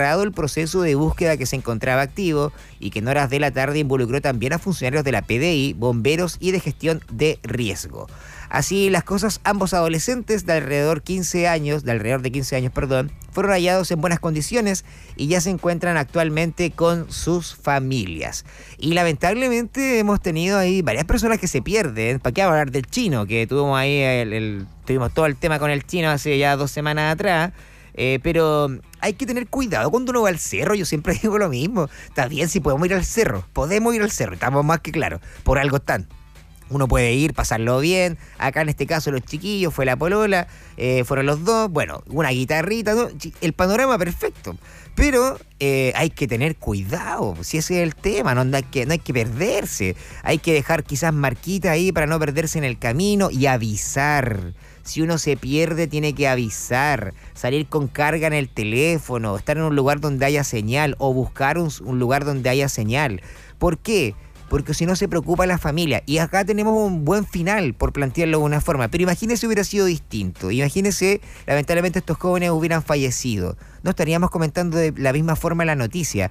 cerrado el proceso de búsqueda que se encontraba activo y que en horas de la tarde involucró también a funcionarios de la PDI, bomberos y de gestión de riesgo. Así las cosas, ambos adolescentes de alrededor de 15 años, fueron hallados en buenas condiciones y ya se encuentran actualmente con sus familias. Y lamentablemente hemos tenido ahí varias personas que se pierden. ¿Para qué hablar del chino? Que tuvimos ahí tuvimos todo el tema con el chino hace ya 2 semanas atrás. Pero hay que tener cuidado cuando uno va al cerro. Yo siempre digo lo mismo. Está bien si podemos ir al cerro. Estamos más que claros. Por algo están. Uno puede ir, pasarlo bien. Acá en este caso los chiquillos, fue la polola, fueron los dos. Bueno, una guitarrita, ¿no? El panorama perfecto. Pero hay que tener cuidado, si ese es el tema, no hay que perderse. Hay que dejar quizás marquita ahí para no perderse en el camino y avisar. Si uno se pierde, tiene que avisar, salir con carga en el teléfono, estar en un lugar donde haya señal o buscar un lugar donde haya señal. ¿Por qué? Porque si no se preocupa la familia. Y acá tenemos un buen final, por plantearlo de una forma. Pero imagínese hubiera sido distinto. Imagínese, lamentablemente estos jóvenes hubieran fallecido. No estaríamos comentando de la misma forma la noticia.